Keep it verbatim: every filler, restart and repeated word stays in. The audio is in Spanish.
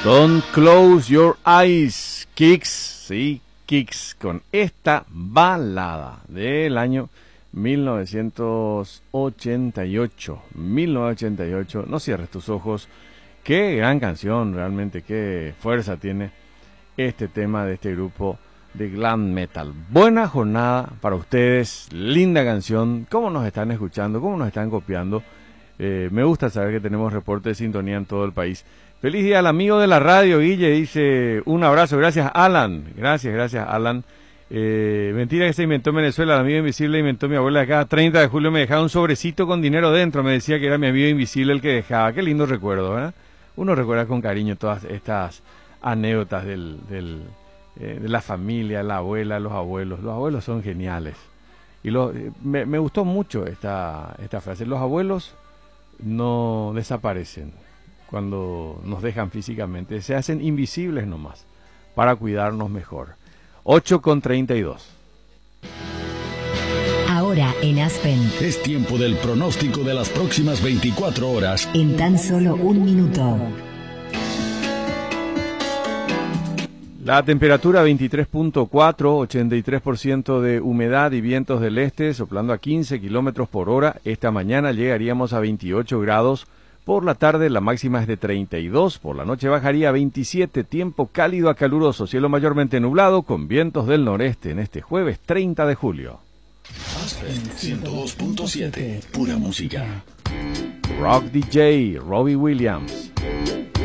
Don't Close Your Eyes, Kicks, sí, Kicks, con esta balada del año mil novecientos ochenta y ocho. mil novecientos ochenta y ocho, no cierres tus ojos. Qué gran canción, realmente, qué fuerza tiene este tema de este grupo de glam metal. Buena jornada para ustedes, linda canción. ¿Cómo nos están escuchando? ¿Cómo nos están copiando? Eh, me gusta saber que tenemos reporte de sintonía en todo el país. Feliz día al amigo de la radio, Guille, dice un abrazo, gracias Alan, gracias, gracias Alan. Eh, mentira que se inventó en Venezuela, el amigo invisible inventó mi abuela acá, treinta de julio me dejaba un sobrecito con dinero dentro, me decía que era mi amigo invisible el que dejaba, qué lindo recuerdo, ¿verdad? Uno recuerda con cariño todas estas anécdotas del, del, eh, de la familia, la abuela, los abuelos, los abuelos son geniales. Y lo, eh, me, me gustó mucho esta, esta frase, los abuelos no desaparecen cuando nos dejan físicamente, se hacen invisibles nomás, para cuidarnos mejor. ocho con treinta y dos. Ahora en Aspen. Es tiempo del pronóstico de las próximas veinticuatro horas. En tan solo un minuto. La temperatura veintitrés punto cuatro, ochenta y tres por ciento de humedad y vientos del este, soplando a quince kilómetros por hora. Esta mañana llegaríamos a veintiocho grados. Por la tarde la máxima es de treinta y dos, por la noche bajaría a veintisiete, tiempo cálido a caluroso, cielo mayormente nublado con vientos del noreste en este jueves treinta de julio. Aspen ciento dos punto siete, pura música. Rock D J, Robbie Williams.